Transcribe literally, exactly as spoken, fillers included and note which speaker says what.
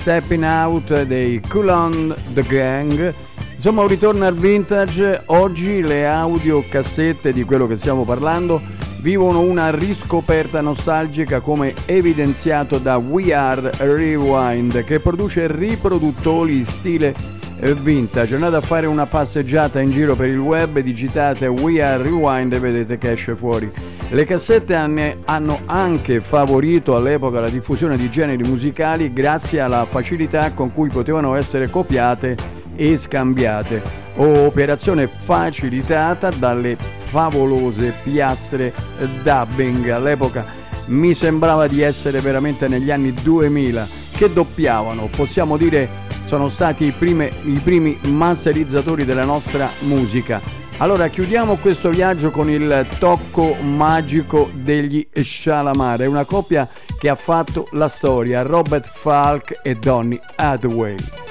Speaker 1: Stepping Out dei Kool and the Gang. Insomma, un ritorno al vintage. Oggi le audiocassette di quello che stiamo parlando vivono una riscoperta nostalgica, come evidenziato da We Are Rewind, che produce riproduttori stile vintage. Andate a fare una passeggiata in giro per il web, digitate We Are Rewind e vedete che esce fuori. Le cassette hanno anche favorito all'epoca la diffusione di generi musicali grazie alla facilità con cui potevano essere copiate e scambiate, operazione facilitata dalle favolose piastre dubbing. All'epoca mi sembrava di essere veramente negli anni duemila, che doppiavano, possiamo dire sono stati i, prime, i primi masterizzatori della nostra musica. Allora chiudiamo questo viaggio con il tocco magico degli Shalamar, è una coppia che ha fatto la storia, Robert Falk e Donny Hathaway.